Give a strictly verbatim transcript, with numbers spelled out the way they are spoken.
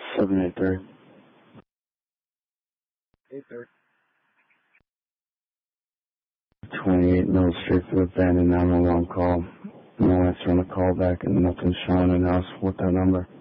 seven eight three. Eight three. twenty-eight Mill Street for the abandoned nine one one call. No answer on the call back and nothing showing in house with that number.